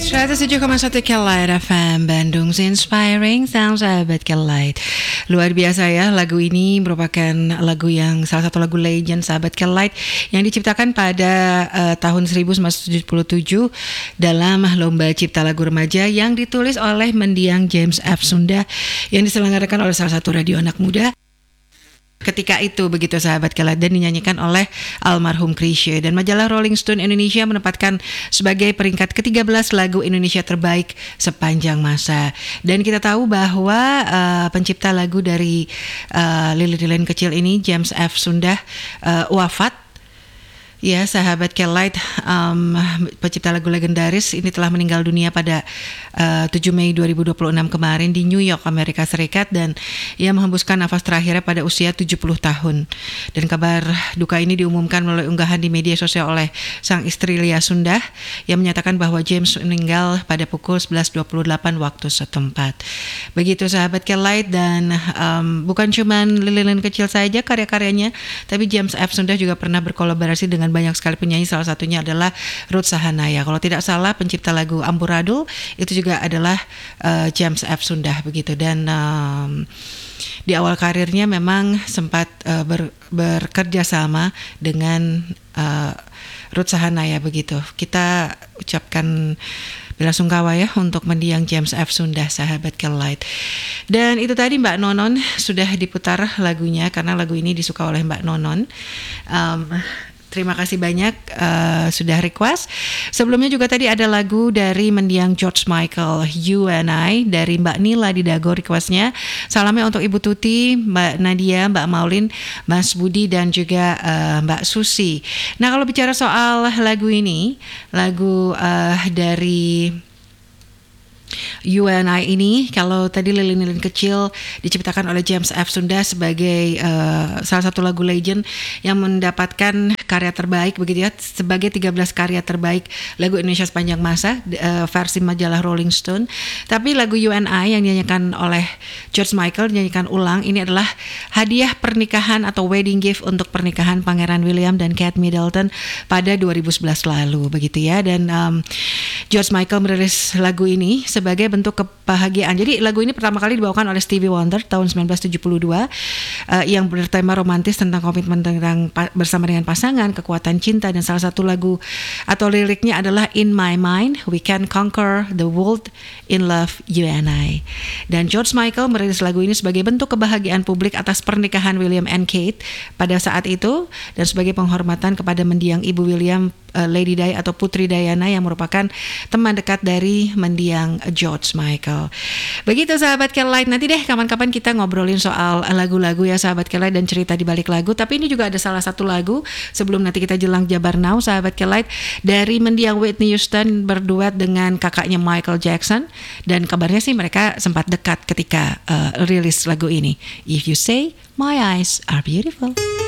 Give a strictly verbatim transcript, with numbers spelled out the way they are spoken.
seratus tujuh koma satu Kelight F M Bandung, Inspiring Sound, sahabat Kelight. Luar biasa ya, lagu ini merupakan lagu yang salah satu lagu legend sahabat Kelight yang diciptakan pada uh, tahun seribu sembilan ratus tujuh puluh tujuh dalam Lomba Cipta Lagu Remaja yang ditulis oleh mendiang James F. Sunda yang diselenggarakan oleh salah satu radio anak muda ketika itu, begitu sahabat Kelight, dan dinyanyikan oleh almarhum Chrisye. Dan majalah Rolling Stone Indonesia menempatkan sebagai peringkat ketiga belas lagu Indonesia terbaik sepanjang masa. Dan kita tahu bahwa uh, pencipta lagu dari uh, Lilin-Lilin Kecil ini, James F. Sunda, uh, wafat. Ya, sahabat Kelight, um, pencipta lagu legendaris ini telah meninggal dunia pada uh, tujuh Mei dua ribu dua puluh enam kemarin di New York, Amerika Serikat, dan ia menghembuskan nafas terakhirnya pada usia tujuh puluh tahun. Dan kabar duka ini diumumkan melalui unggahan di media sosial oleh sang istri Lia Sunda yang menyatakan bahwa James meninggal pada pukul sebelas dua puluh delapan waktu setempat. Begitu sahabat Kelight, dan um, bukan cuma Lilin Kecil saja karya-karyanya, tapi James F. Sunda juga pernah berkolaborasi dengan banyak sekali penyanyi, salah satunya adalah Ruth Sahanaya. Kalau tidak salah pencipta lagu Amburadul itu juga adalah uh, James F. Sunda begitu. Dan um, di awal karirnya memang sempat uh, ber, bekerja sama dengan uh, Ruth Sahanaya begitu. Kita ucapkan bela sungkawa ya untuk mendiang James F. Sunda, sahabat Kelight. Dan itu tadi Mbak Nonon sudah diputar lagunya karena lagu ini disuka oleh Mbak Nonon. Um, Terima kasih banyak uh, sudah request. Sebelumnya juga tadi ada lagu dari mendiang George Michael, You and I, dari Mbak Nila di Dago requestnya. Salamnya untuk Ibu Tuti, Mbak Nadia, Mbak Maulin, Mas Budi, dan juga uh, Mbak Susi. Nah, kalau bicara soal lagu ini, lagu uh, dari You and I ini, kalau tadi Lilin-Lilin Kecil diciptakan oleh James F. Sunda sebagai uh, salah satu lagu legend yang mendapatkan karya terbaik begitu ya, sebagai tiga belas karya terbaik lagu Indonesia sepanjang masa uh, versi majalah Rolling Stone. Tapi lagu You and I yang dinyanyikan oleh George Michael, dinyanyikan ulang, ini adalah hadiah pernikahan atau wedding gift untuk pernikahan Pangeran William dan Kate Middleton pada dua ribu sebelas lalu begitu ya. Dan um, George Michael merilis lagu ini sebagai bentuk kebahagiaan. Jadi lagu ini pertama kali dibawakan oleh Stevie Wonder tahun sembilan belas tujuh puluh dua uh, yang bertema romantis tentang komitmen tentang pa- bersama dengan pasangan, kekuatan cinta, dan salah satu lagu atau liriknya adalah In My Mind, We Can Conquer the World, In Love, You and I. Dan George Michael merilis lagu ini sebagai bentuk kebahagiaan publik atas pernikahan William and Kate pada saat itu dan sebagai penghormatan kepada mendiang Ibu William, uh, Lady Di atau Putri Diana yang merupakan teman dekat dari mendiang George Michael. Begitu sahabat Kelight, nanti deh kapan-kapan kita ngobrolin soal lagu-lagu ya sahabat Kelight dan cerita di balik lagu. Tapi ini juga ada salah satu lagu sebelum nanti kita jelang Jabar Now sahabat Kelight, dari mendiang Whitney Houston berduet dengan kakaknya Michael Jackson, dan kabarnya sih mereka sempat dekat ketika uh, rilis lagu ini. If You Say My Eyes Are Beautiful.